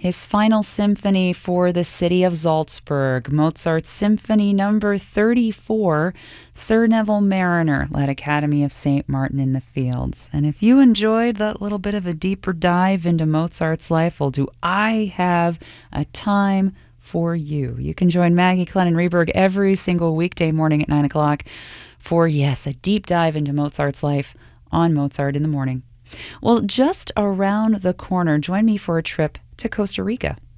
His final symphony for the city of Salzburg, Mozart's Symphony Number 34, Sir Neville Mariner, led Academy of St. Martin in the Fields. And if you enjoyed that little bit of a deeper dive into Mozart's life, well, do I have a time for you. You can join Maggie Clennon Reberg every single weekday morning at 9 o'clock for, yes, a deep dive into Mozart's life on Mozart in the Morning. Well, just around the corner, join me for a trip to Costa Rica.